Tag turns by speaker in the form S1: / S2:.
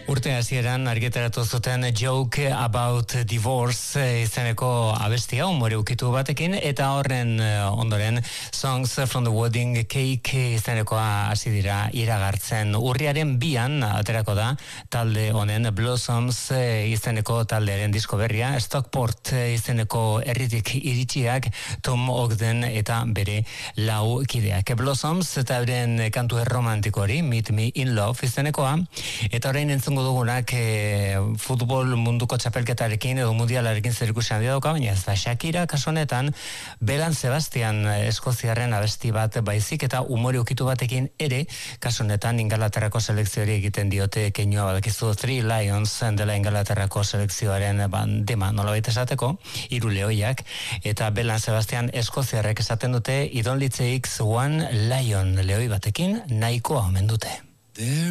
S1: Urte hasieran argitaratu zuten Joke About Divorce izeneko abestia umore ukitu batekin, eta horren ondoren Songs from the Wedding Cake izenekoa hasi dira iragartzen. Urriaren 2 aterako da talde honen Blossoms izeneko taldearen disko berria, Stockport izeneko herritik iritsiak Tom Ogden eta bere 4 kideak. Blossoms eta beren kantu erromantiko hori, Meet Me in Love izenekoa, eta orain entzungo dugunak futbol munduko txapelketarekin edo mundialarekin zerikusi handia dauka, baina ez da Shakira kasu honetan Belan Sebastian eskoziarren abesti bat baizik, eta umore ukitu batekin ere kasu honetan Ingalaterrako selekzioari egiten diote keinua, badakizu Three Lions dela Ingalaterrako selekzioaren dema nolabait esateko, 3 lehoiak, eta Belan Sebastian eskoziarrek esaten dute It only takes one lion, lehoi batekin nahikoa omen dute.